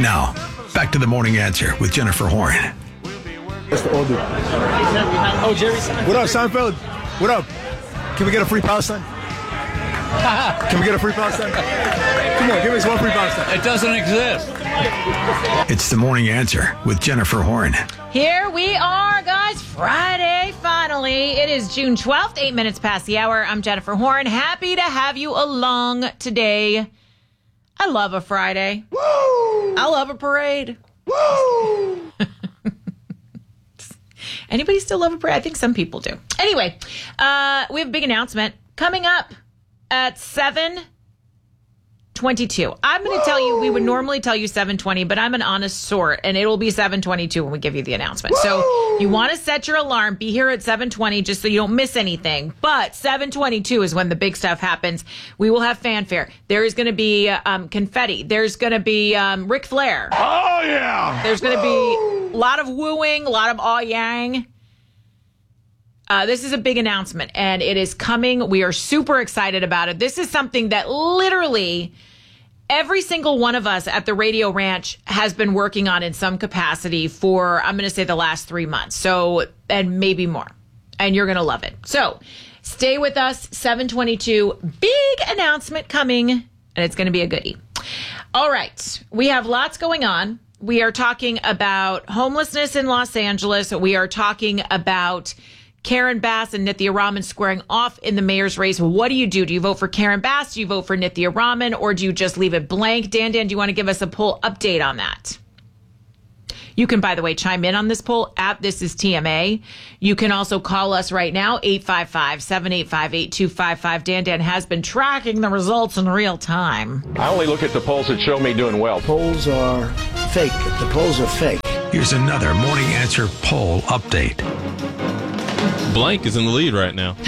Now, back to the Morning Answer with Jennifer Horn. That's the old dude. Oh, Jerry Seinfeld. What up, Seinfeld? What up? Can we get a free Palestine? Can we get a free Palestine? Come on, give us one free Palestine. It doesn't exist. It's the Morning Answer with Jennifer Horn. Here we are, guys. Friday, finally. It is June 12th, 8 minutes past the hour. I'm Jennifer Horn. Happy to have you along today. I love a Friday. Woo! I love a parade. Woo! Anybody still love a parade? I think some people do. Anyway, we have a big announcement coming up at 7:22. I'm going to tell you, we would normally tell you 7:20, but I'm an honest sort, and it will be 7:22 when we give you the announcement. So you want to set your alarm, be here at 7:20 just so you don't miss anything. But 7:22 is when the big stuff happens. We will have fanfare. There is going to be confetti. There's going to be Ric Flair. Oh, yeah. There's going to be a lot of wooing, a lot of aw-yang. This is a big announcement, and it is coming. We are super excited about it. This is something that literally every single one of us at the Radio Ranch has been working on in some capacity for, I'm going to say, the last 3 months. So, and maybe more. And you're going to love it. So, stay with us. 7:22, big announcement coming, and it's going to be a goodie. All right. We have lots going on. We are talking about homelessness in Los Angeles. We are talking about Karen Bass and Nithya Raman squaring off in the mayor's race. What do you do? Do you vote for Karen Bass? Do you vote for Nithya Raman? Or do you just leave it blank? Dan, do you want to give us a poll update on that? You can, by the way, chime in on this poll at This Is TMA. You can also call us right now, 855-785-8255. Dan has been tracking the results in real time. I only look at the polls that show me doing well. Polls are fake. The polls are fake. Here's another Morning Answer poll update. Blank is in the lead right now.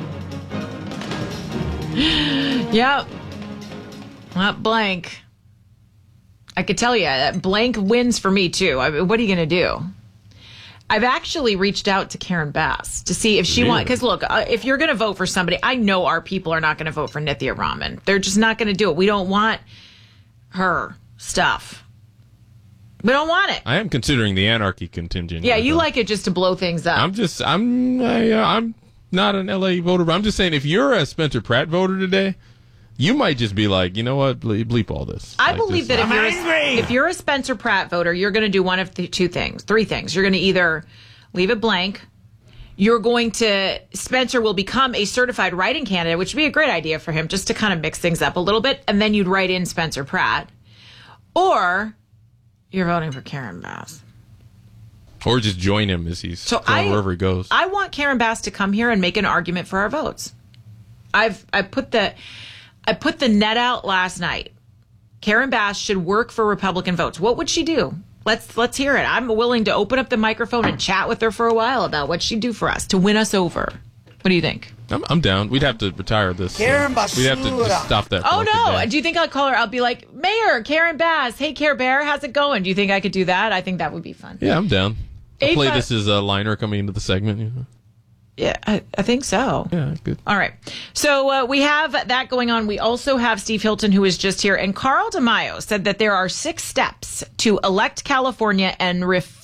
Yep. Not blank. I could tell you that blank wins for me, too. I mean, what are you going to do? I've actually reached out to Karen Bass to see if she wants, because look, if you're going to vote for somebody, I know our people are not going to vote for Nithya Raman. They're just not going to do it. We don't want her stuff. We don't want it. I am considering the anarchy contingent. Yeah, you like it just to blow things up. I'm not an LA voter, but I'm just saying if you're a Spencer Pratt voter today, you might just be like, you know what, bleep all this. I believe that if you're a Spencer Pratt voter, you're going to do one of three things. You're going to either leave it blank. Spencer will become a certified write-in candidate, which would be a great idea for him just to kind of mix things up a little bit. And then you'd write in Spencer Pratt. Or you're voting for Karen Bass. Or just join him as he's going wherever he goes. I want Karen Bass to come here and make an argument for our votes. I put the net out last night. Karen Bass should work for Republican votes. What would she do? Let's hear it. I'm willing to open up the microphone and chat with her for a while about what she'd do for us to win us over. What do you think? I'm down. We'd have to retire this. Karen We'd have to just stop that. Oh, no. Do you think I'll call her? I'll be like, Mayor, Karen Bass. Hey, Care Bear, how's it going? Do you think I could do that? I think that would be fun. Yeah, I'm down. I'll play this as a liner coming into the segment. You know? Yeah, I think so. Yeah, good. All right. So we have that going on. We also have Steve Hilton, who is just here. And Carl DeMaio said that there are 6 steps to elect California and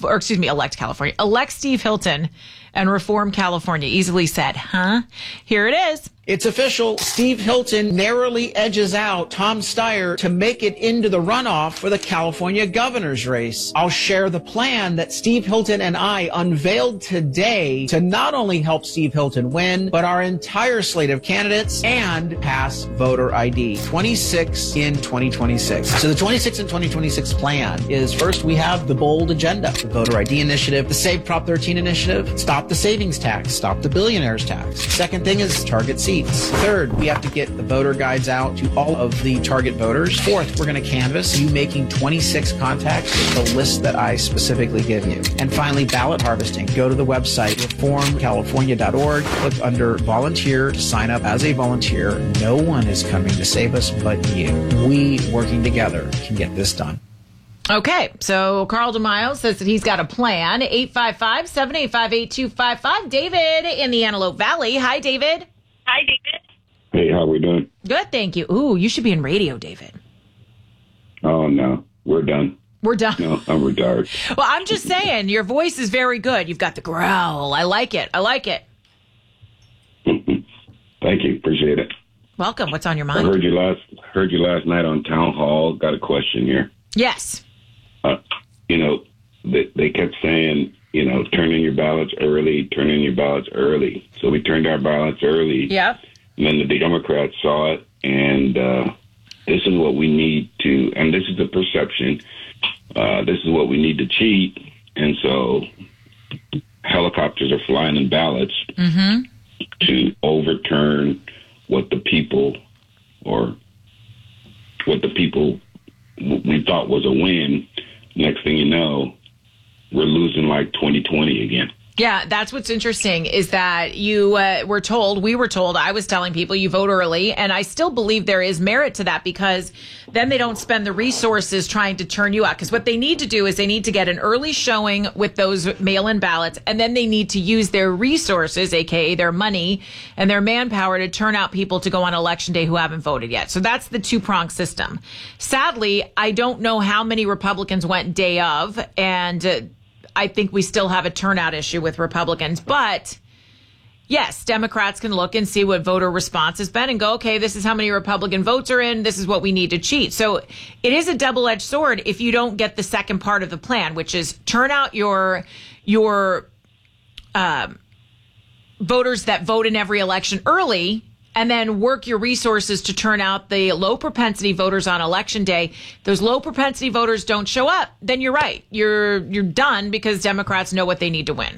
elect Steve Hilton and reform California. Easily said, huh? Here it is. It's official. Steve Hilton narrowly edges out Tom Steyer to make it into the runoff for the California governor's race. I'll share the plan that Steve Hilton and I unveiled today to not only help Steve Hilton win, but our entire slate of candidates and pass voter ID. 26 in 2026. So the 26 in 2026 plan is, first, we have the bold agenda, the voter ID initiative, the Save Prop 13 initiative, stop the savings tax, stop the billionaires tax. Second thing is target seats. Third, we have to get the voter guides out to all of the target voters. Fourth, we're going to canvass you making 26 contacts with the list that I specifically give you. And finally, ballot harvesting. Go to the website, reformcalifornia.org, click under volunteer to sign up as a volunteer. No one is coming to save us but you. We, working together, can get this done. Okay, so Carl DeMaio says that he's got a plan. 855-785-8255. David in the Antelope Valley. Hi, David. Hi, David. Hey, how we doing? Good, thank you. Ooh, you should be in radio, David. Oh, no. We're done. We're done. No, I'm retired. Well, I'm just saying, your voice is very good. You've got the growl. I like it. Thank you. Appreciate it. Welcome. What's on your I mind? heard you last night on Town Hall. Got a question here. Yes. They kept saying, turn in your ballots early, turn in your ballots early. So we turned our ballots early. Yeah. And then the Democrats saw it, and this is what we need to, and this is the perception, this is what we need to cheat. And so helicopters are flying in ballots to overturn what the people we thought was a win. Next thing you know, we're losing like 2020 again. Yeah, that's what's interesting is that we were told, I was telling people you vote early, and I still believe there is merit to that because then they don't spend the resources trying to turn you out. Because what they need to do is they need to get an early showing with those mail-in ballots, and then they need to use their resources, aka their money and their manpower, to turn out people to go on Election Day who haven't voted yet. So that's the two-pronged system. Sadly, I don't know how many Republicans went day of, and I think we still have a turnout issue with Republicans. But yes, Democrats can look and see what voter response has been and go, okay, this is how many Republican votes are in. This is what we need to cheat. So it is a double-edged sword if you don't get the second part of the plan, which is turn out your voters that vote in every election early, and then work your resources to turn out the low propensity voters on Election Day. Those low propensity voters don't show up, then you're right. You're done because Democrats know what they need to win.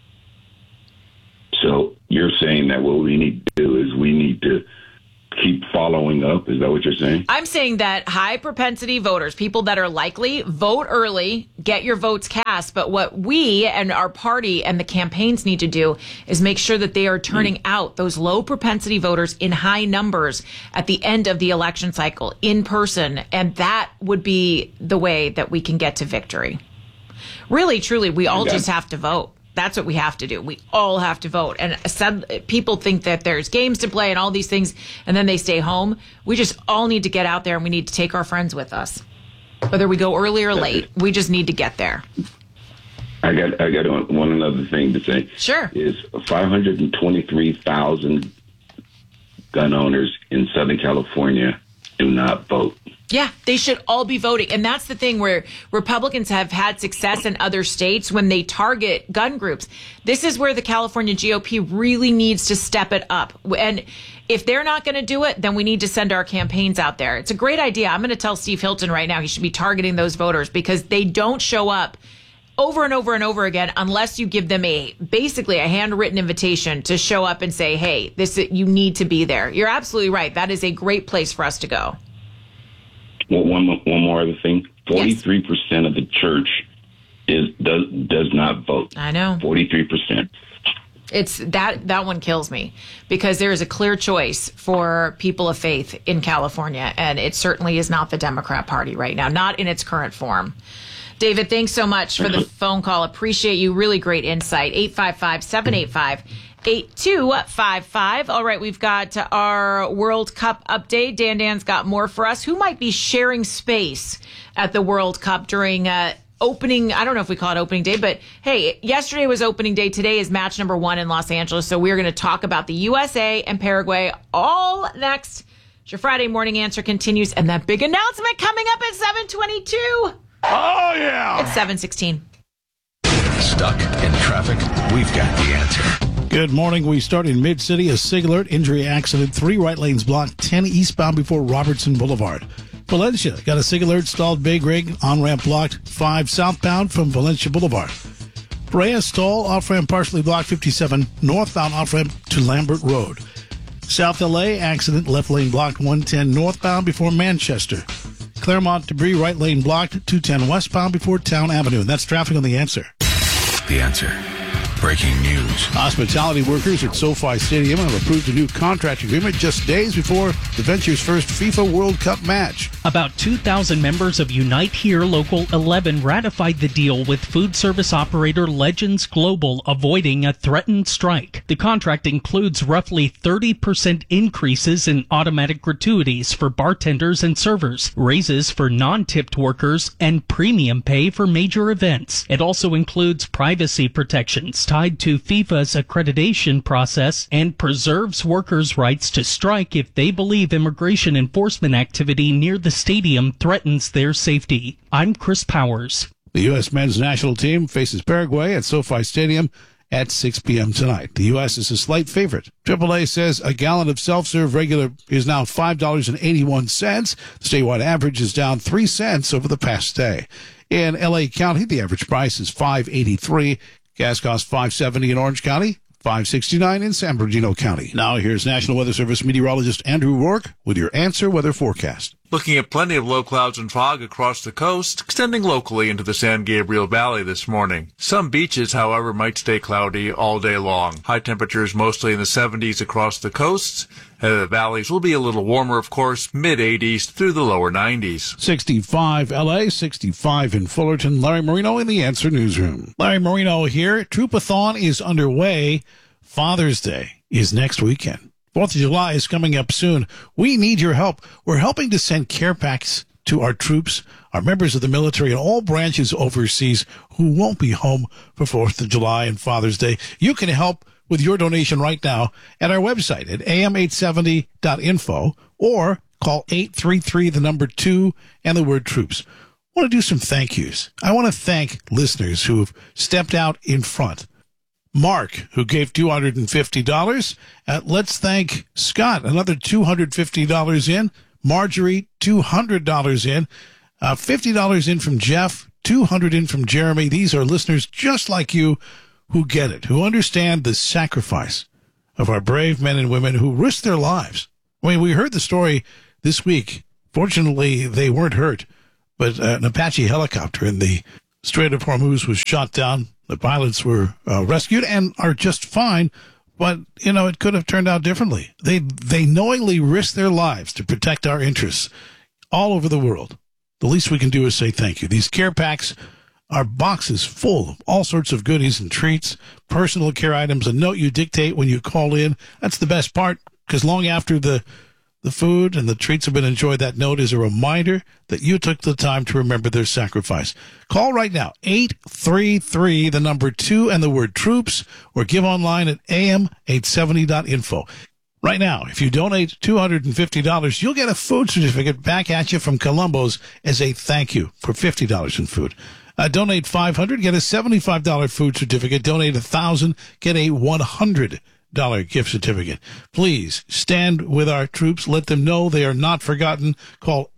So you're saying that what we need to do is we need to keep following up? Is that what you're saying? I'm saying that high propensity voters, people that are likely, vote early, get your votes cast. But what we and our party and the campaigns need to do is make sure that they are turning out those low propensity voters in high numbers at the end of the election cycle in person. And that would be the way that we can get to victory. Really, truly, we all just have to vote. That's what we have to do. We all have to vote. And some people think that there's games to play and all these things, and then they stay home. We just all need to get out there, and we need to take our friends with us. Whether we go early or late, we just need to get there. I got one another thing to say. Sure. Is 523,000 gun owners in Southern California do not vote. Yeah, they should all be voting. And that's the thing where Republicans have had success in other states when they target gun groups. This is where the California GOP really needs to step it up. And if they're not going to do it, then we need to send our campaigns out there. It's a great idea. I'm going to tell Steve Hilton right now he should be targeting those voters because they don't show up over and over and over again unless you give them basically a handwritten invitation to show up and say, hey, you need to be there. You're absolutely right. That is a great place for us to go. Well, one more other thing. 43% of the church does not vote. I know. 43%. It's that one kills me because there is a clear choice for people of faith in California, and it certainly is not the Democrat Party right now, not in its current form. David, thanks so much for the phone call. Appreciate you. Really great insight. 855-785-8255. All right, we've got our World Cup update. Dan's got more for us. Who might be sharing space at the World Cup during opening? I don't know if we call it opening day, but hey, yesterday was opening day. Today is match number 1 in Los Angeles. So we're going to talk about the USA and Paraguay all next. Your Friday morning answer continues, and that big announcement coming up at 7:22. Oh, yeah. It's 7:16. Stuck in traffic? We've got the answer. Good morning. We start in Mid-City. A SIG alert, injury accident, 3 right lanes blocked, 10 eastbound before Robertson Boulevard. Valencia got a SIG alert, stalled Big Rig, on-ramp blocked, 5 southbound from Valencia Boulevard. Brea stall, off-ramp partially blocked, 57 northbound off-ramp to Lambert Road. South LA accident, left lane blocked, 110 northbound before Manchester. Claremont debris, right lane blocked, 210 westbound before Town Avenue. And that's traffic on The Answer. The Answer. breaking news. Hospitality workers at SoFi Stadium have approved a new contract agreement just days before the venture's first FIFA World Cup match. About 2,000 members of Unite Here Local 11 ratified the deal with food service operator Legends Global, avoiding a threatened strike. The contract includes roughly 30% increases in automatic gratuities for bartenders and servers, raises for non-tipped workers, and premium pay for major events. It also includes privacy protections tied to FIFA's accreditation process and preserves workers' rights to strike if they believe immigration enforcement activity near the stadium threatens their safety. I'm Chris Powers. The U.S. men's national team faces Paraguay at SoFi Stadium at 6 p.m. tonight. The U.S. is a slight favorite. AAA says a gallon of self-serve regular is now $5.81. The statewide average is down 3 cents over the past day. In L.A. County, the average price is $5.83. Gas costs $5.70 in Orange County, $5.69 in San Bernardino County. Now here's National Weather Service meteorologist Andrew Rourke with your Answer Weather forecast. Looking at plenty of low clouds and fog across the coast, extending locally into the San Gabriel Valley this morning. Some beaches, however, might stay cloudy all day long. High temperatures mostly in the 70s across the coasts. The valleys will be a little warmer, of course, mid-80s through the lower 90s. 65 L.A., 65 in Fullerton. Larry Marino in the Answer Newsroom. Larry Marino here. Troopathon is underway. Father's Day is next weekend. 4th of July is coming up soon. We need your help. We're helping to send care packs to our troops, our members of the military, and all branches overseas who won't be home for 4th of July and Father's Day. You can help with your donation right now at our website at am870.info or call 833-2 and the word troops. I want to do some thank yous. I want to thank listeners who have stepped out in front. Mark, who gave $250. Let's thank Scott, another $250 in. Marjorie, $200 in. $50 in from Jeff, $200 in from Jeremy. These are listeners just like you who get it, who understand the sacrifice of our brave men and women who risk their lives. I mean, we heard the story this week. Fortunately, they weren't hurt, but an Apache helicopter in the Strait of Hormuz was shot down. The pilots were rescued and are just fine, but, you know, it could have turned out differently. They knowingly risked their lives to protect our interests all over the world. The least we can do is say thank you. These care packs are boxes full of all sorts of goodies and treats, personal care items, a note you dictate when you call in. That's the best part, because long after the food and the treats have been enjoyed, that note is a reminder that you took the time to remember their sacrifice. Call right now, 833-2 and the word troops, or give online at am870.info. Right now, if you donate $250, you'll get a food certificate back at you from Columbo's as a thank you for $50 in food. Donate $500, get a $75 food certificate. Donate $1,000, get a $100 gift certificate. Please stand with our troops. Let them know they are not forgotten. Call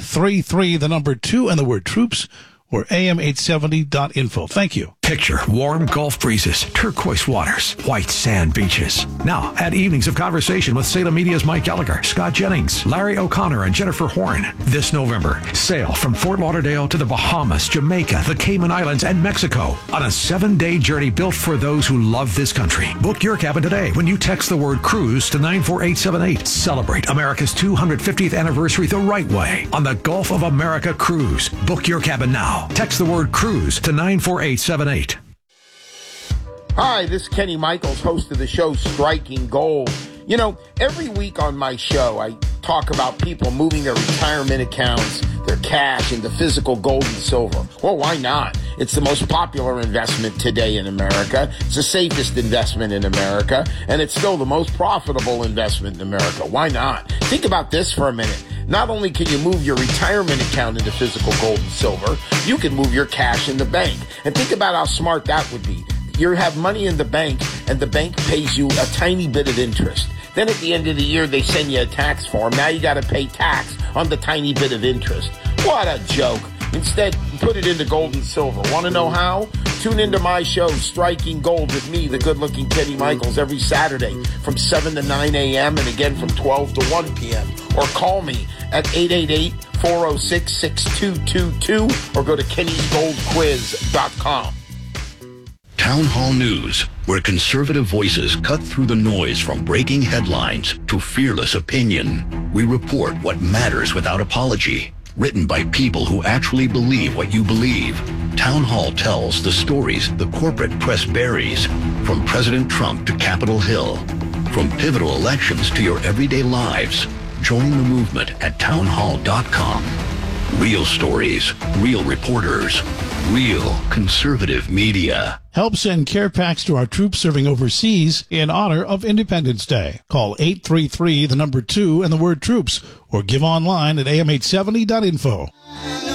833-2 and the word troops, or am870.info. Thank you. Picture warm Gulf breezes, turquoise waters, white sand beaches. Now, add evenings of conversation with Salem Media's Mike Gallagher, Scott Jennings, Larry O'Connor, and Jennifer Horn. This November, sail from Fort Lauderdale to the Bahamas, Jamaica, the Cayman Islands, and Mexico on a 7-day journey built for those who love this country. Book your cabin today when you text the word cruise to 94878. Celebrate America's 250th anniversary the right way on the Gulf of America Cruise. Book your cabin now. Text the word cruise to 94878. Hi, this is Kenny Michaels, host of the show Striking Gold. You know, every week on my show, I talk about people moving their retirement accounts, their cash into physical gold and silver. Well, why not? It's the most popular investment today in America. It's the safest investment in America, and it's still the most profitable investment in America. Why not? Think about this for a minute. Not only can you move your retirement account into physical gold and silver, you can move your cash in the bank. And think about how smart that would be. You have money in the bank, and the bank pays you a tiny bit of interest. Then at the end of the year, they send you a tax form. Now you got to pay tax on the tiny bit of interest. What a joke. Instead, put it into gold and silver. Want to know how? Tune into my show, Striking Gold, with me, the good-looking Kenny Michaels, every Saturday from 7 to 9 a.m. and again from 12 to 1 p.m. Or call me at 888-406-6222 or go to kennysgoldquiz.com. Town Hall News, where conservative voices cut through the noise from breaking headlines to fearless opinion. We report what matters without apology. Written by people who actually believe what you believe. Town Hall tells the stories the corporate press buries, from President Trump to Capitol Hill. From pivotal elections to your everyday lives. Join the movement at townhall.com. Real stories, real reporters, real conservative media. Help send care packs to our troops serving overseas in honor of Independence Day. Call 833 2 and the word troops, or give online at am870.info.